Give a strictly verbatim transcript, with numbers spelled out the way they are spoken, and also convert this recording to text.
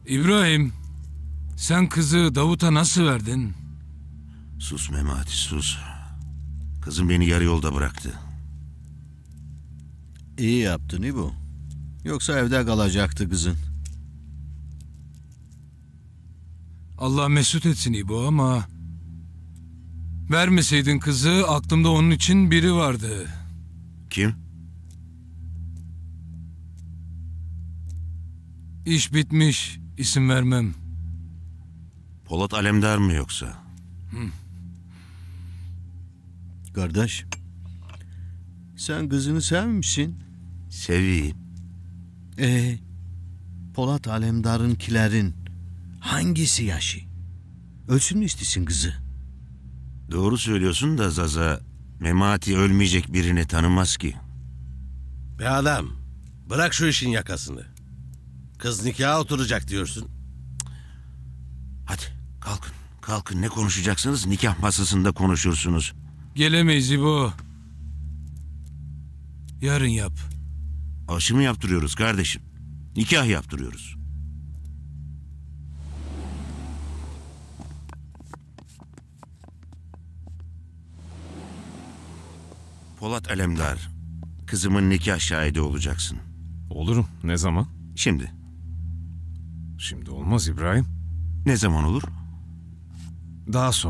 İbrahim, sen kızı Davut'a nasıl verdin? Sus Memati sus. Kızım beni yarı yolda bıraktı. İyi yaptın İbo. Yoksa evde kalacaktı kızın. Allah mesut etsin İbo ama... Vermeseydin kızı, aklımda onun için biri vardı. Kim? İş bitmiş, isim vermem. Polat Alemdar mı yoksa? Kardeş, sen kızını sevmişsin. Seveyim. Ee, Polat Alemdar'ınkilerin hangisi yaşı? Ölsün mü istesin kızı? Doğru söylüyorsun da Zaza, Memati ölmeyecek birini tanımaz ki. Be adam, bırak şu işin yakasını. Kız nikaha oturacak diyorsun. Hadi kalkın, kalkın ne konuşacaksınız nikah masasında konuşursunuz. Gelemeyiz İbo. Yarın yap. Aşı mı yaptırıyoruz kardeşim? Nikah yaptırıyoruz. Polat Alemdar, kızımın nikah şahidi olacaksın. Olurum. Ne zaman? Şimdi. Şimdi olmaz İbrahim. Ne zaman olur? Daha sonra.